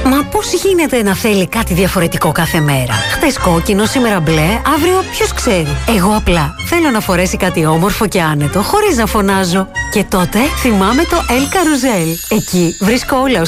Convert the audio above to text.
Μα πώς γίνεται να θέλει κάτι διαφορετικό κάθε μέρα? Χτες κόκκινο, σήμερα μπλε, αύριο ποιος ξέρει. Εγώ απλά θέλω να φορέσει κάτι όμορφο και άνετο, χωρίς να φωνάζω. Και τότε θυμάμαι το El Carrusel. Εκεί βρίσκω όλα